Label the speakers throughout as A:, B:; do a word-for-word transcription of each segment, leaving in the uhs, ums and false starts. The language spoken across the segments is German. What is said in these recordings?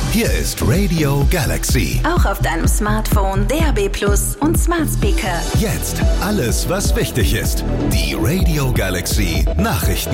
A: Hier ist Radio Galaxy.
B: Auch auf deinem Smartphone, D A B Plus und Smart Speaker.
A: Jetzt alles, was wichtig ist. Die Radio Galaxy Nachrichten.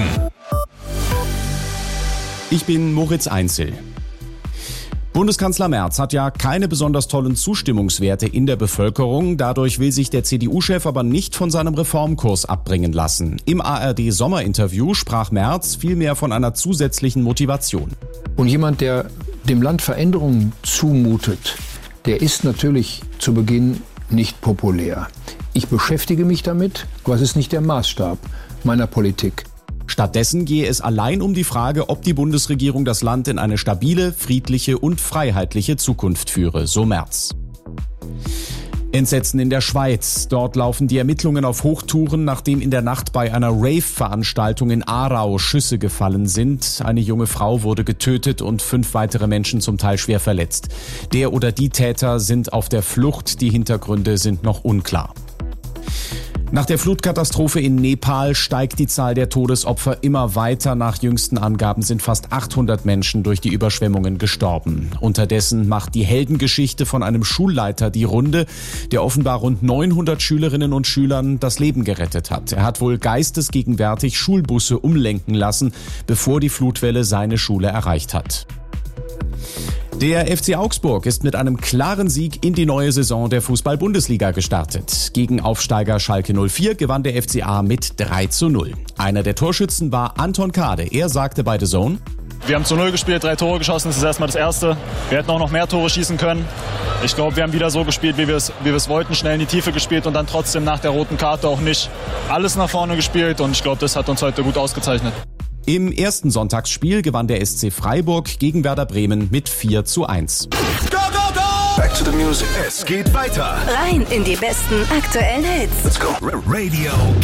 C: Ich bin Moritz Einzel. Bundeskanzler Merz hat ja keine besonders tollen Zustimmungswerte in der Bevölkerung. Dadurch will sich der C D U-Chef aber nicht von seinem Reformkurs abbringen lassen. Im A R D-Sommerinterview sprach Merz vielmehr von einer zusätzlichen Motivation.
D: Und jemand, der dem Land Veränderungen zumutet, der ist natürlich zu Beginn nicht populär. Ich beschäftige mich damit, aber es ist nicht der Maßstab meiner Politik.
C: Stattdessen gehe es allein um die Frage, ob die Bundesregierung das Land in eine stabile, friedliche und freiheitliche Zukunft führe, so Merz. Entsetzen in der Schweiz. Dort laufen die Ermittlungen auf Hochtouren, nachdem in der Nacht bei einer Rave-Veranstaltung in Aarau Schüsse gefallen sind. Eine junge Frau wurde getötet und fünf weitere Menschen zum Teil schwer verletzt. Der oder die Täter sind auf der Flucht. Die Hintergründe sind noch unklar. Nach der Flutkatastrophe in Nepal steigt die Zahl der Todesopfer immer weiter. Nach jüngsten Angaben sind fast achthundert Menschen durch die Überschwemmungen gestorben. Unterdessen macht die Heldengeschichte von einem Schulleiter die Runde, der offenbar rund neunhundert Schülerinnen und Schülern das Leben gerettet hat. Er hat wohl geistesgegenwärtig Schulbusse umlenken lassen, bevor die Flutwelle seine Schule erreicht hat. Der F C Augsburg ist mit einem klaren Sieg in die neue Saison der Fußball-Bundesliga gestartet. Gegen Aufsteiger Schalke null vier gewann der F C A mit drei zu null. Einer der Torschützen war Anton Kade. Er sagte bei The Zone:
E: Wir haben zu null gespielt, drei Tore geschossen, das ist erstmal das Erste. Wir hätten auch noch mehr Tore schießen können. Ich glaube, wir haben wieder so gespielt, wie wir es wie wir es wollten, schnell in die Tiefe gespielt und dann trotzdem nach der roten Karte auch nicht alles nach vorne gespielt. Und ich glaube, das hat uns heute gut ausgezeichnet.
C: Im ersten Sonntagsspiel gewann der S C Freiburg gegen Werder Bremen mit vier zu eins.
A: Go, go, go! Back to the music. Es geht weiter.
B: Rein in die besten aktuellen Hits.
A: Let's go. Radio